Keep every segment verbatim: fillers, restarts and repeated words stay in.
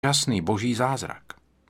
úžasný boží zázrak.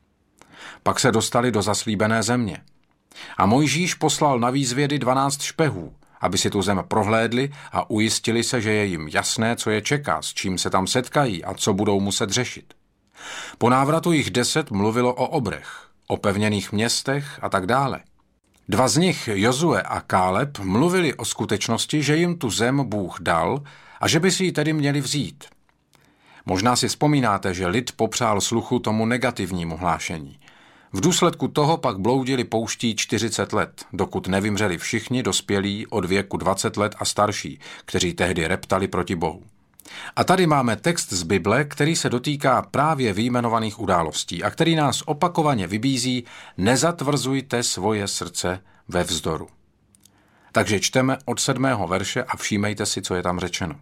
Pak se dostali do zaslíbené země. A Mojžíš poslal na výzvědy dvanáct špehů, aby si tu zem prohlédli a ujistili se, že je jim jasné, co je čeká, s čím se tam setkají a co budou muset řešit. Po návratu jich deset mluvilo o obrech, o pevněných městech a tak dále. Dva z nich, Jozue a Káleb, mluvili o skutečnosti, že jim tu zem Bůh dal a že by si ji tedy měli vzít. Možná si vzpomínáte, že lid popřál sluchu tomu negativnímu hlášení. V důsledku toho pak bloudili pouští čtyřicet let, dokud nevymřeli všichni dospělí od věku dvacet let a starší, kteří tehdy reptali proti Bohu. A tady máme text z Bible, který se dotýká právě vyjmenovaných událostí a který nás opakovaně vybízí: nezatvrzujte svoje srdce ve vzdoru. Takže čteme od sedmého verše a všímejte si, co je tam řečeno.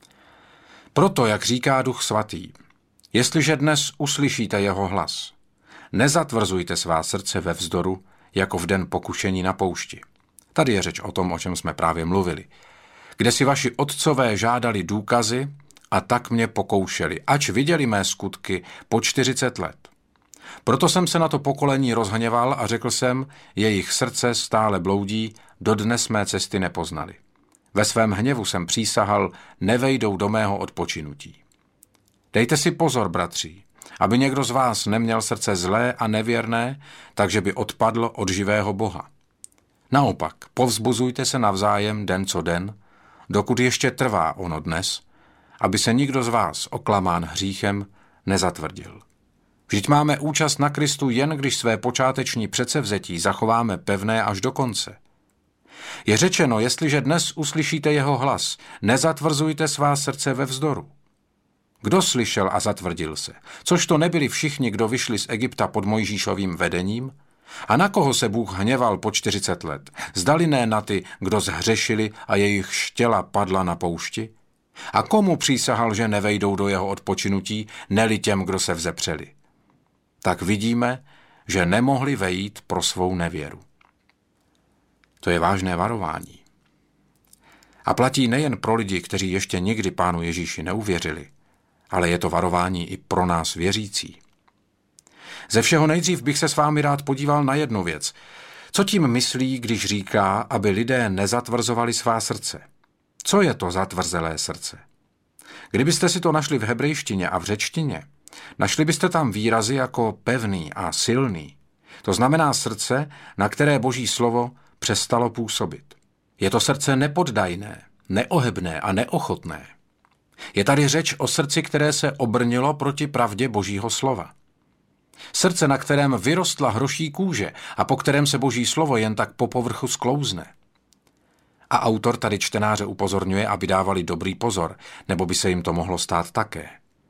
Proto, jak říká Duch Svatý, jestliže dnes uslyšíte jeho hlas, nezatvrzujte svá srdce ve vzdoru, jako v den pokušení na poušti. Tady je řeč o tom, o čem jsme právě mluvili. Kde si vaši otcové žádali důkazy a tak mě pokoušeli, ač viděli mé skutky po čtyřicet let. Proto jsem se na to pokolení rozhněval a řekl jsem, jejich srdce stále bloudí, dodnes mé cesty nepoznali. Ve svém hněvu jsem přísahal, nevejdou do mého odpočinutí. Dejte si pozor, bratři, aby někdo z vás neměl srdce zlé a nevěrné, takže by odpadl od živého Boha. Naopak, povzbuzujte se navzájem den co den, dokud ještě trvá ono dnes, aby se nikdo z vás, oklamán hříchem, nezatvrdil. Vždyť máme účast na Kristu jen když své počáteční předsevzetí zachováme pevné až do konce. Je řečeno, jestliže dnes uslyšíte jeho hlas, nezatvrzujte svá srdce ve vzdoru. Kdo slyšel a zatvrdil se? Což to nebyli všichni, kdo vyšli z Egypta pod Mojžíšovým vedením? A na koho se Bůh hněval po čtyřicet let? Zdali ne na ty, kdo zhřešili a jejich štěla padla na poušti? A komu přísahal, že nevejdou do jeho odpočinutí, neli těm, kdo se vzepřeli? Tak vidíme, že nemohli vejít pro svou nevěru. To je vážné varování. A platí nejen pro lidi, kteří ještě nikdy Pánu Ježíši neuvěřili, ale je to varování i pro nás věřící. Ze všeho nejdřív bych se s vámi rád podíval na jednu věc. Co tím myslí, když říká, aby lidé nezatvrzovali svá srdce? Co je to zatvrzelé srdce? Kdybyste si to našli v hebrejštině a v řečtině, našli byste tam výrazy jako pevný a silný. To znamená srdce, na které Boží slovo přestalo působit. Je to srdce nepoddajné, neohebné a neochotné. Je tady řeč o srdci, které se obrnilo proti pravdě Božího slova. Srdce, na kterém vyrostla hroší kůže a po kterém se Boží slovo jen tak po povrchu sklouzne. A autor tady čtenáře upozorňuje, aby dávali dobrý pozor, nebo by se jim to mohlo stát také.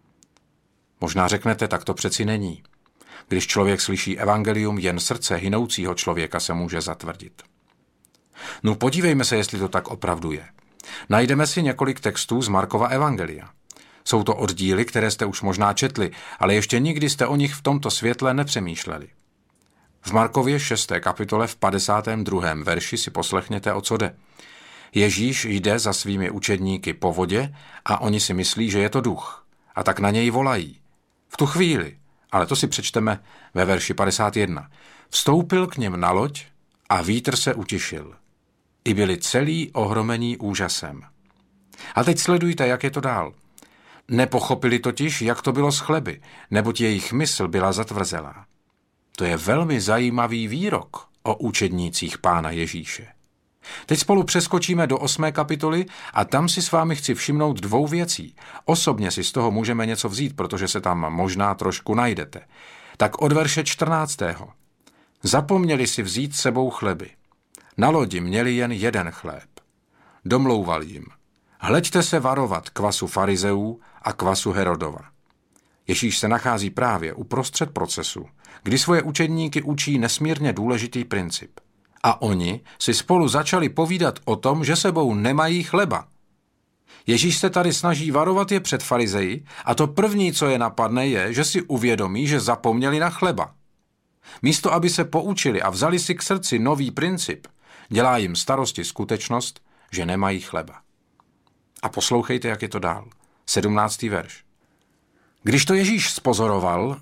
Možná řeknete, tak to přeci není. Když člověk slyší evangelium, jen srdce hynoucího člověka se může zatvrdit. No podívejme se, jestli to tak opravdu je. Najdeme si několik textů z Markova evangelia. Jsou to oddíly, které jste už možná četli, ale ještě nikdy jste o nich v tomto světle nepřemýšleli. V Markově šesté kapitole v padesátém druhém verši si poslechněte, o co jde. Ježíš jde za svými učedníky po vodě a oni si myslí, že je to duch. A tak na něj volají. V tu chvíli, ale to si přečteme ve verši padesát jedna, vstoupil k něm na loď a vítr se utišil. I byli celí ohromení úžasem. A teď sledujte, jak je to dál. Nepochopili totiž, jak to bylo s chleby, neboť jejich mysl byla zatvrzelá. To je velmi zajímavý výrok o učednících Pána Ježíše. Teď spolu přeskočíme do osmé kapitoly a tam si s vámi chci všimnout dvou věcí. Osobně si z toho můžeme něco vzít, protože se tam možná trošku najdete. Tak od verše čtrnáctého. Zapomněli si vzít sebou chleby. Na lodi měli jen jeden chléb. Domlouval jim. Hleďte se varovat kvasu farizeů a kvasu Herodova. Ježíš se nachází právě uprostřed procesu, kdy svoje učedníky učí nesmírně důležitý princip. A oni si spolu začali povídat o tom, že sebou nemají chleba. Ježíš se tady snaží varovat je před farizeji a to první, co je napadne, je, že si uvědomí, že zapomněli na chleba. Místo, aby se poučili a vzali si k srdci nový princip, dělá jim starosti skutečnost, že nemají chleba. A poslouchejte, jak je to dál. sedmnáctý verš. Když to Ježíš spozoroval,